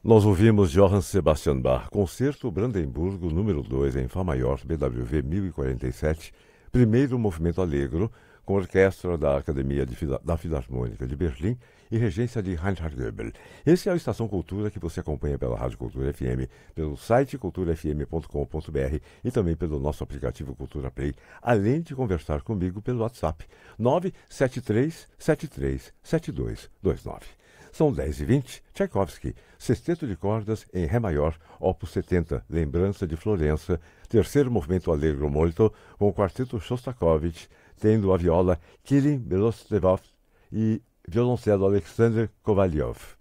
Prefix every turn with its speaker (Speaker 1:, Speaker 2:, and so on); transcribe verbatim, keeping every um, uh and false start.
Speaker 1: Nós ouvimos Johann Sebastian Bach, Concerto Brandemburgo número dois em Fá maior, B W V mil e quarenta e sete, primeiro movimento Allegro, com orquestra da Academia de Fila- da Filarmônica de Berlim e regência de Reinhard Goebel. Esse é o Estação Cultura que você acompanha pela Rádio Cultura F M, pelo site cultura f m ponto com ponto b r e também pelo nosso aplicativo Cultura Play, além de conversar comigo pelo WhatsApp nove sete três sete três sete dois dois nove. São dez e vinte, Tchaikovsky, Sexteto de Cordas em Ré Maior, Opus setenta, Lembrança de Florença, terceiro movimento Allegro Molto, com o quarteto Shostakovich, tendo a viola Kirill Belostevov e violoncelo Alexander Kovalyov.